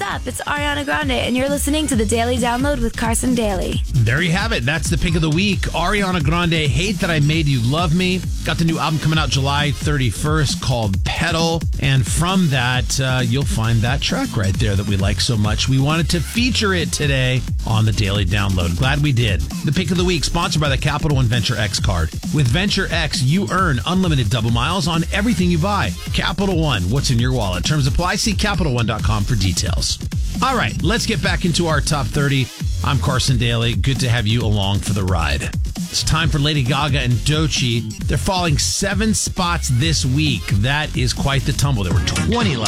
up? It's Ariana Grande, and you're listening to the Daily Download with Carson Daly. There you have it. That's the pick of the week. Ariana Grande, Hate That I Made You Love Me. Got the new album coming out July 31st called Pedal. And from that, you'll find that track right there that we like so much. We wanted to feature it today on the Daily Download. Glad we did. The pick of the week, sponsored by the Capital One Venture X card. With Venture X, you earn unlimited double miles on everything you buy. Capital One, what's in your wallet? Terms apply. See CapitalOne.com for details. All right, let's get back into our top 30. I'm Carson Daly. Good to have you along for the ride. It's time for Lady Gaga and Doechii. They're falling 7 spots this week. That is quite the tumble. There were 20 last